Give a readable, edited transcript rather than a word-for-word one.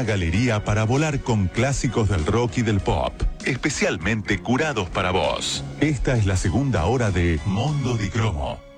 una galería para volar con clásicos del rock y del pop, especialmente curados para vos. Esta es la segunda hora de Mondo di Cromo.